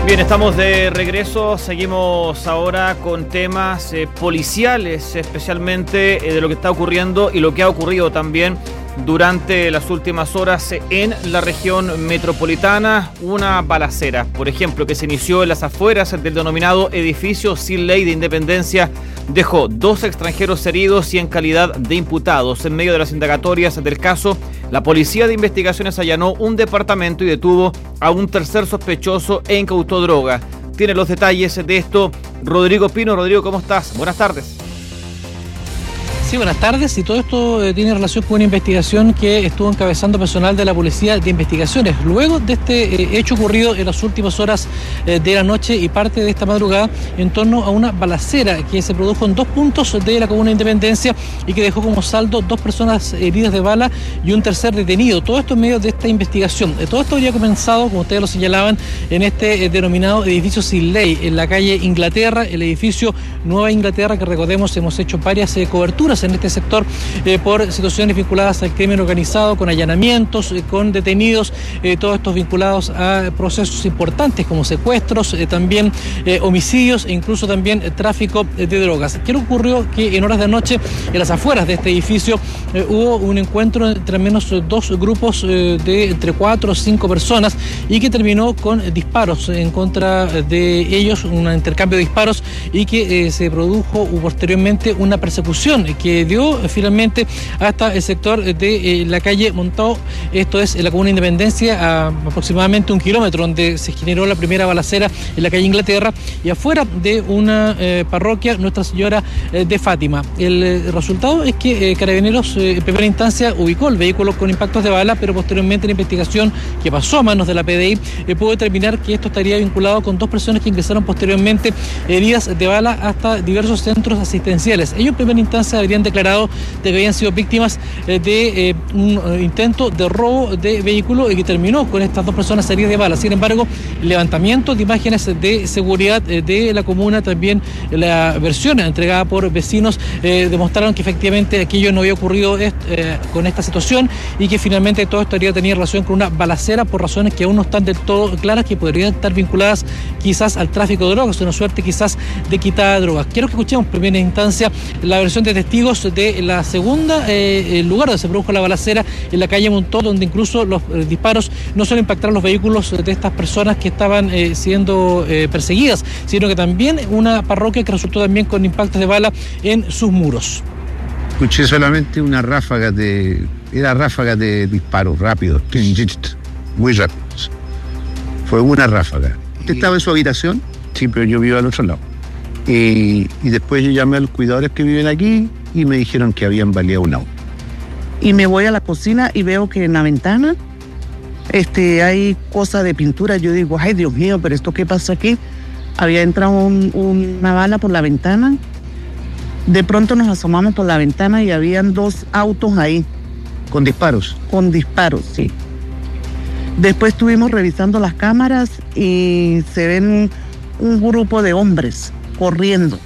Bien, estamos de regreso, seguimos ahora con temas policiales, especialmente de lo que está ocurriendo y lo que ha ocurrido también durante las últimas horas en la región metropolitana. Una balacera, por ejemplo, que se inició en las afueras del denominado edificio sin ley de Independencia, dejó 2 extranjeros heridos y en calidad de imputados. En medio de las indagatorias del caso, la Policía de Investigaciones allanó un departamento y detuvo a un tercer sospechoso e incautó droga. Tiene los detalles de esto Rodrigo Pino. Rodrigo, ¿cómo estás? Buenas tardes. Sí, buenas tardes. Y todo esto tiene relación con una investigación que estuvo encabezando personal de la Policía de Investigaciones. Luego de este hecho ocurrido en las últimas horas de la noche y parte de esta madrugada en torno a una balacera que se produjo en 2 puntos de la comuna de Independencia y que dejó como saldo 2 personas heridas de bala y un tercer detenido. Todo esto en medio de esta investigación. Todo esto habría comenzado, como ustedes lo señalaban, en este denominado edificio sin ley, en la calle Inglaterra, el edificio Nueva Inglaterra, que recordemos hemos hecho varias coberturas en este sector por situaciones vinculadas al crimen organizado, con allanamientos, con detenidos, todos estos vinculados a procesos importantes como secuestros, también homicidios e incluso también tráfico de drogas. ¿Qué ocurrió? Que en horas de noche, en las afueras de este edificio, hubo un encuentro entre al menos 2 grupos de entre 4 o 5 personas y que terminó con disparos en contra de ellos, un intercambio de disparos y que se produjo posteriormente una persecución que dio finalmente hasta el sector de la calle Montao, esto es en la comuna de Independencia, a aproximadamente 1 kilómetro, donde se generó la primera balacera en la calle Inglaterra y afuera de una parroquia Nuestra Señora de Fátima. El resultado es que Carabineros en primera instancia ubicó el vehículo con impactos de bala, pero posteriormente la investigación que pasó a manos de la PDI pudo determinar que esto estaría vinculado con 2 personas que ingresaron posteriormente heridas de bala hasta diversos centros asistenciales. Ellos en primera instancia habrían declarado de que habían sido víctimas de un intento de robo de vehículo y que terminó con estas 2 personas heridas de bala. Sin embargo, el levantamiento de imágenes de seguridad de la comuna, también la versión entregada por vecinos, demostraron que efectivamente aquello no había ocurrido con esta situación y que finalmente todo esto habría tenido relación con una balacera por razones que aún no están del todo claras, que podrían estar vinculadas quizás al tráfico de drogas, una suerte quizás de quitada de drogas. Quiero que escuchemos en primera instancia la versión de testigos de la segunda, el lugar donde se produjo la balacera en la calle Montó, donde incluso los disparos no solo impactaron los vehículos de estas personas que estaban siendo perseguidas, sino que también una parroquia que resultó también con impactos de bala en sus muros. Escuché solamente una ráfaga de disparos rápidos, muy rápidos. Fue una ráfaga. ¿Usted estaba en su habitación? Sí, pero yo vivo al otro lado. Y después yo llamé a los cuidadores que viven aquí y me dijeron que habían baleado un auto. Y me voy a la cocina y veo que en la ventana hay cosas de pintura. Yo digo, ay Dios mío, pero ¿esto qué pasa aquí? Había entrado una bala por la ventana. De pronto nos asomamos por la ventana y habían 2 autos ahí. ¿Con disparos? Con disparos, sí. Después estuvimos revisando las cámaras y se ven un grupo de hombres corriendo.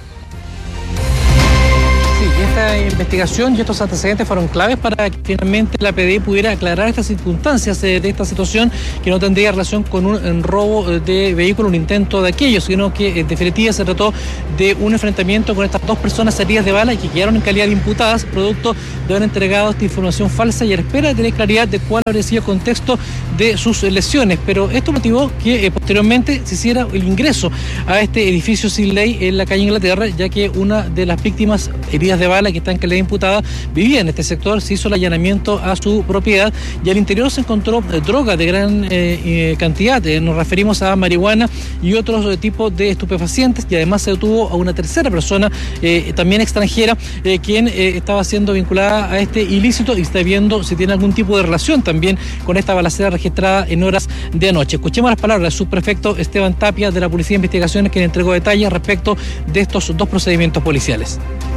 Esta investigación y estos antecedentes fueron claves para que finalmente la PDI pudiera aclarar estas circunstancias de esta situación, que no tendría relación con un robo de vehículo, un intento de aquello, sino que en definitiva se trató de un enfrentamiento con estas 2 personas heridas de bala y que quedaron en calidad de imputadas, producto de haber entregado esta información falsa y a la espera de tener claridad de cuál habría sido el contexto de sus lesiones. Pero esto motivó que posteriormente se hiciera el ingreso a este edificio sin ley en la calle Inglaterra, ya que una de las víctimas heridas de bala que está en calidad de imputada vivía en este sector. Se hizo el allanamiento a su propiedad y al interior se encontró droga de gran cantidad. Nos referimos a marihuana y otros tipos de estupefacientes, y además se detuvo a una tercera persona también extranjera quien estaba siendo vinculada a este ilícito y está viendo si tiene algún tipo de relación también con esta balacera registrada en horas de anoche. Escuchemos las palabras del subprefecto Esteban Tapia de la Policía de Investigaciones, quien entregó detalles respecto de estos 2 procedimientos policiales.